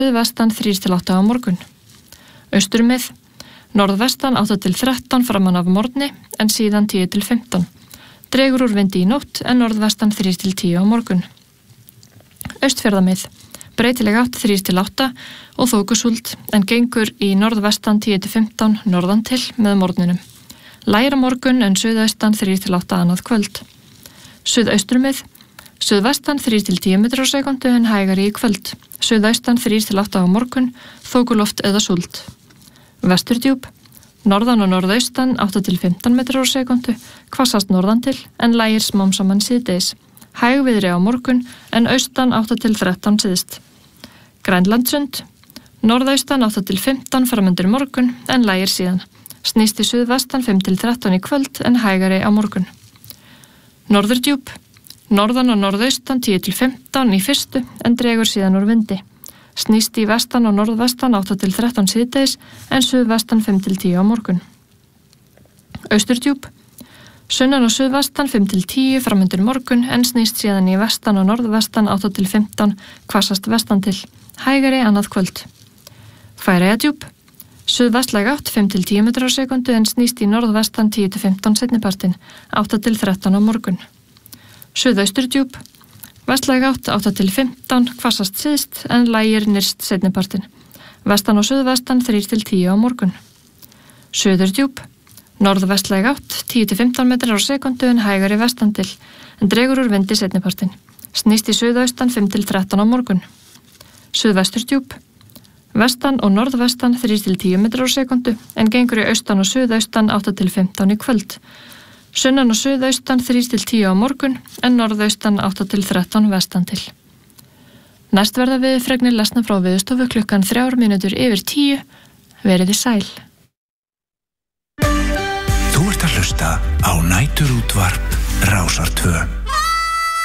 suðvestan 3-8 á morgun. Austurmið, norðvestan 8-13 framan af morgni en síðan 10-15. Dregur úr vindi í nótt en norðvestan 3-10 á morgun. Austfjarðamið, breytileg átt 3-8 og þokusúld en gengur í norðvestan 10-15 norðan til með morgninum. Lægir á morgun en suðaustan 3-8 annað kvöld. Suðausturmið, suðvestan 3-10 metrar á sekundu en hægari í kvöld. Suðaustan 3-8 á morgun, þokuloft eða súld. Vesturdjúp, norðan og norðaustan 8-15 metrar á sekundu, hvassast norðan til en lægir smám saman síðdegis. Hægviðri á morgun en austan 8-13 síðst. Grænlandsund, norðaustan 8-15 framundir morgun en lægir síðan. Snýst í suðvestan 5-13 í kvöld en hægari á morgun. Norðurdjúp, norðan og norðaustan 10-15 í fyrstu en dregur síðan úr vindi. Snýst í vestan og norðvestan 8-13 síðdegis en suðvestan 5-10 á morgun. Austurdjúp, sunnan og suðvestan 5-10 framundir morgun en snýst síðan í vestan og norðvestan 8-15 hvassast vestan til. Hægari annað kvöld. Færeyjadjúp, suðvestlæg átt 5-10 metrar á sekundu en snýst í norðvestan 10-15 seinnipartin 8-13 á morgun. Suðausturdjúp, vestlæg átt 8-15 hvassast síðst en lægir nyrst seinnipartin. Vestan og suðvestan 3-10 á morgun. Suðurdjúp, norðvestlæg átt 10-15 metrar á sekundu en hægari vestan til en dregur úr vindi seinnipartin. Snýst í suðaustan 5-13 á morgun. Suðvesturdjúp, vestan og norðvestan 3-10 metrar á sekundu en gengur í austan og suðaustan 8-15 í kvöld. Sunnan og suðaustan 3-10 á morgun en norðaustan 8-13 vestan til. Næst verða veðurfregnir lesnar frá Veðurstofu klukkan 9:03. Verið þið sæl. Þú ert að hlusta á Næturútvarp Rásar 2.